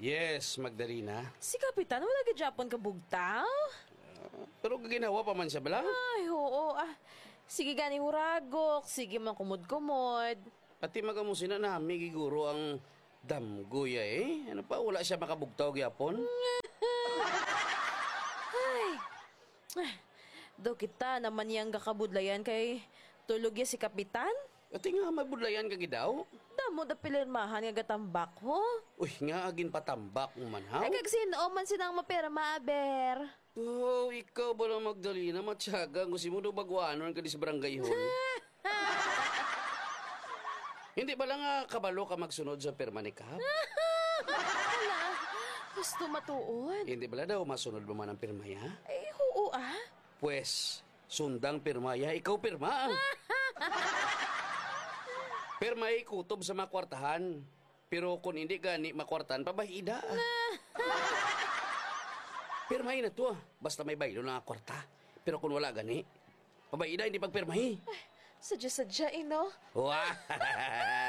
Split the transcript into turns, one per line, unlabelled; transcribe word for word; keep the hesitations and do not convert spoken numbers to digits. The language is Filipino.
Yes, Magdalena.
Si Kapitan, wala ka Japon ka bugtaw?
Pero gaginawa pa man siya bala.
Ay, oo, ah. Sige gani huragok, sige man kumod-kumod.
At magamusin na nami giguro ang damgoya eh. Ano pa, wala siya makabugtaw gyapon?
Ay, ah, do kita naman yang gakabudlayan kay tulog ya si Kapitan?
At nga magbudlayan ka gidaw.
Damo da pilirmahan nga gatambak ho.
Uy, nga agin patambak mo man ha?
Ay kagsino man sinang mapera maaber.
Oh, ikaw ba lang Magdalena? Matyaga, gusto mo daw bagwanon ka di sa barangay hall. Hindi ba lang nga kabalo ka magsunod sa perma ni Kap?
Hala, gusto matuod.
Hindi ba lang daw masunod mo man ang pirmaya?
Ay, oo ah.
Pues, sundang pirmaya, ikaw pirma. Pirmay kutob sa makwartahan. Pero kung hindi gani makwartahan, pabahida. Pirmahin na to ah. Basta may baylo na kwarta. Pero kung wala gani, pabahida hindi pagpirmahi.
Sadya-sadya, eh, no?
Wah!